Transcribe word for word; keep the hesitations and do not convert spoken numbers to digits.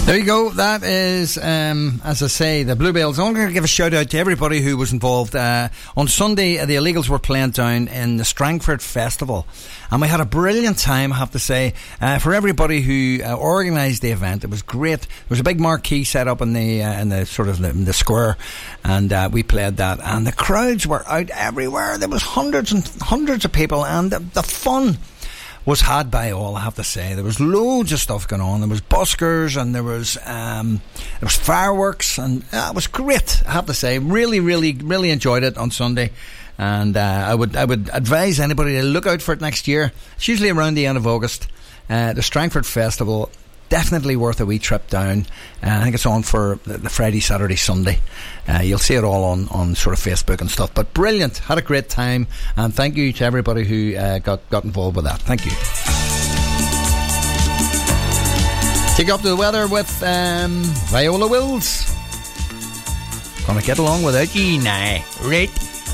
There you go. That is, um, as I say, the Bluebells. I'm going to give a shout out to everybody who was involved. Uh, on Sunday, uh, the Illegals were playing down in the Strangford Festival, and we had a brilliant time, I have to say. Uh, for everybody who uh, organised the event, it was great. There was a big marquee set up in the uh, in the sort of the, in the square, and uh, we played that. And the crowds were out everywhere. There was hundreds and hundreds of people, and the, the fun was had by all, I have to say. There was loads of stuff going on. There was buskers, and there was um, there was fireworks, and uh, it was great, I have to say. Really, really, really enjoyed it on Sunday, and uh, I would I would advise anybody to look out for it next year. It's usually around the end of August. Uh, the Strangford Festival, definitely worth a wee trip down. Uh, I think it's on for the, the Friday, Saturday, Sunday. Uh, you'll see it all on, on sort of Facebook and stuff. But brilliant. Had a great time. And thank you to everybody who uh, got, got involved with that. Thank you. Take you up to the weather with um, Viola Wills. Gonna get along without you now. Right.